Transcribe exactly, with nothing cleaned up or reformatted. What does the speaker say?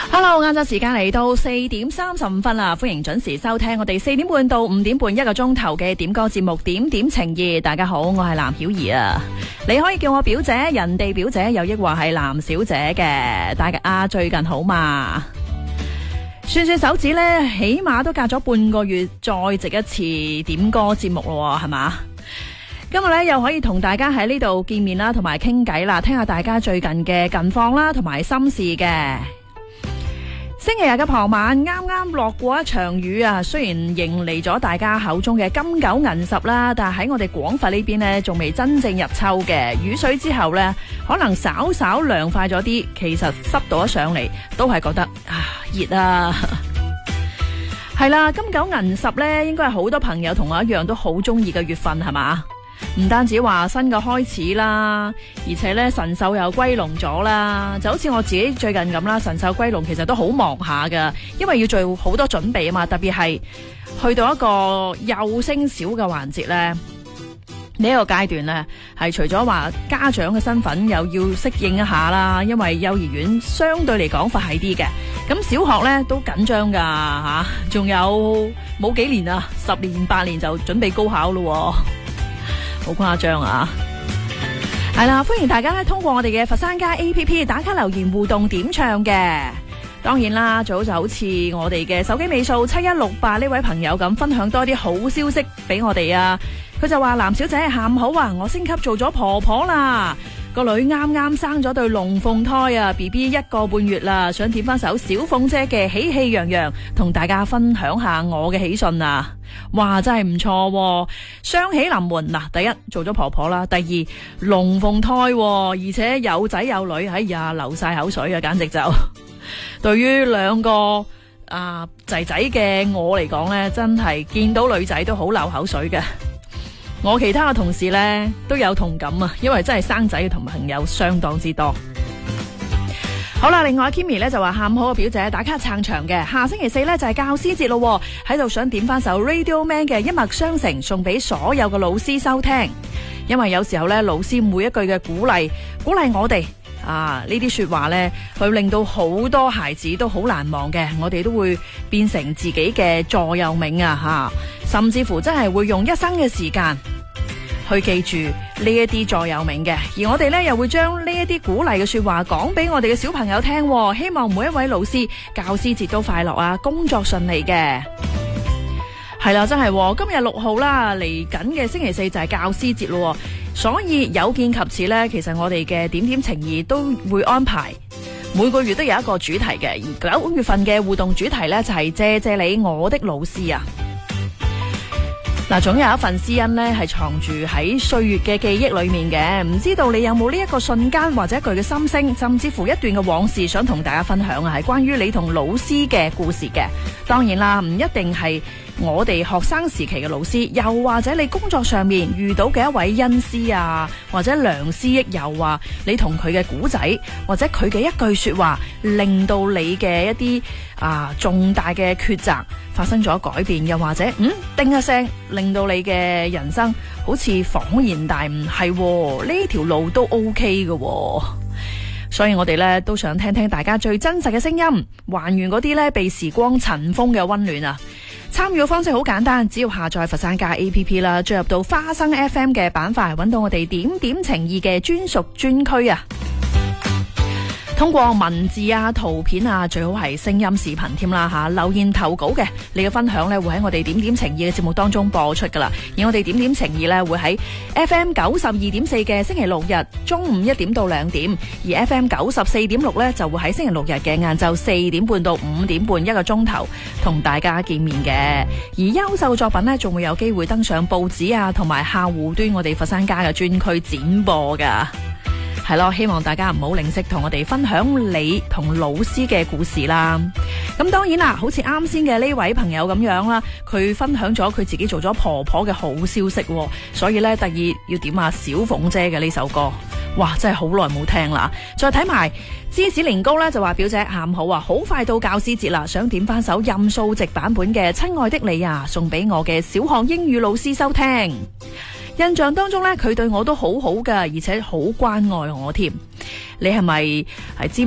Hello， 晏晝時間嚟到四點三十五分啦，歡迎準時收聽我哋四點半到五點半一個鐘頭嘅點歌節目《點點情意》。大家好，我係藍曉儀啊，你可以叫我表姐，人哋表姐又抑或係藍小姐嘅。大家啊，最近好嘛？算算手指呢，起碼都隔咗半個月再值一次點歌節目咯，係嘛？今日咧又可以同大家喺呢度見面啦，同埋傾偈啦，聽下大家最近嘅近況啦，同埋心事嘅。星期日嘅傍晚啱啱落過一場雨啊，雖然迎嚟咗大家口中嘅金九銀十啦，但係喺我哋廣佛呢邊呢，仲未真正入秋嘅。雨水之後呢，可能稍稍涼快咗啲，其實濕度一上嚟都係覺得啊熱啊。係啦，金九銀十呢，應該係好多朋友同我一樣都好中意嘅月份，係嘛？唔單止話新嘅開始啦，而且咧神獸又歸籠咗啦，就好似我自己最近咁啦，神獸歸籠其實都好忙下噶，因為要做好多準備啊嘛，特別係去到一個幼升小嘅環節咧，呢、這、一個階段咧係除咗話家長嘅身份又要適應一下啦，因為幼兒園相對嚟講佛系啲嘅，咁小學咧都緊張噶吓，仲有冇幾年啊，十年八年就準備高考咯。好誇張啊！係啦，歡迎大家咧通過我哋嘅佛山家 A P P 打卡留言互動點唱嘅。當然啦，最好就好似我哋嘅手機尾數七一六八呢位朋友咁，分享多啲好消息俾我哋啊！佢就話藍小姐下午好啊，我升級做咗婆婆啦，個女啱啱生咗對龍鳳胎啊 ，B B 一個半月啦，想點翻首小鳳姐嘅喜氣洋洋，同大家分享下我嘅喜訊啊！哇，真係唔錯，雙喜臨門嗱！第一做咗婆婆啦，第二龍鳳胎，而且有仔有女，哎呀流晒口水啊！簡直就對於兩個啊仔仔嘅我嚟講呢，真係見到女仔都好流口水嘅。我其他嘅同事呢都有同感啊，因為真係生仔嘅同朋友相當之多。好啦，另外 Kimmy 咧就話喊好個表姐打卡撐場嘅，下星期四咧就係教師節咯，喺度想點翻首 Radio Man 嘅一脈相承，送俾所有嘅老師收聽。因為有時候咧，老師每一句嘅鼓勵，鼓勵我哋啊，呢啲說話咧，佢令到好多孩子都好難忘嘅，我哋都會變成自己嘅座右銘啊吓，甚至乎真係會用一生嘅時間去記住呢一啲座右銘嘅，而我哋呢，又會將呢一啲鼓勵嘅說話講俾我哋嘅小朋友聽，希望每一位老師教師節都快樂啊，工作順利嘅。係啦，真係今日六號啦，嚟緊嘅星期四就係教師節咯，所以有見及此呢，其實我哋嘅點點情意都會安排每個月都有一個主題嘅，而九月份嘅互動主題呢，就係謝謝你我的老師啊。嗱，總有一份知恩咧，係藏住喺歲月嘅記憶裏面嘅。唔知道你有冇呢一個瞬間或者一句嘅心聲，甚至乎一段嘅往事，想同大家分享啊？係關於你同老師嘅故事嘅。當然啦，唔一定係我哋學生時期嘅老師，又或者你工作上面遇到嘅一位恩師啊，或者良師益友啊，你同佢嘅故仔，或者佢嘅一句說話，令到你嘅一啲啊重大嘅抉擇發生咗改變，又或者嗯叮一聲，令到你嘅人生好似恍然大悟，係呢條路都 OK 嘅。所以我哋咧都想聽聽大家最真實嘅聲音，還原嗰啲咧被時光塵封嘅溫暖啊！參與嘅方式好簡單，只要下載佛山家 A P P 啦，進入到花生 F M 嘅板塊，揾到我哋點點情意嘅專屬專區啊！通過文字啊、圖片啊，最好係聲音視頻添啦吓，留言投稿嘅，你嘅分享咧會喺我哋點點情意嘅節目當中播出噶啦。而我哋點點情意咧會喺 F M 九十二點四嘅星期六日中午一點到兩點，而 F M 九十四點六咧就會喺星期六日嘅晏晝四點半到五點半一個鐘頭同大家見面嘅。而優秀作品咧仲會有機會登上報紙啊，同埋客戶端我哋佛山家嘅專區展播噶。係咯，希望大家唔好吝嗇同我哋分享你同老師嘅故事啦。咁當然啦，好似啱先嘅呢位朋友咁樣啦，佢分享咗佢自己做咗婆婆嘅好消息，所以呢，特意要點下小鳳姐嘅呢首歌。哇，真係好耐冇聽啦。再睇埋芝士年糕呢，就話表姐喊好啊，好快到教師節啦，想點翻首任素汐版本嘅《親愛的你》啊，送俾我嘅小學英語老師收聽。印象當中咧，佢對我都好好噶，而且好關愛我添。你係咪係知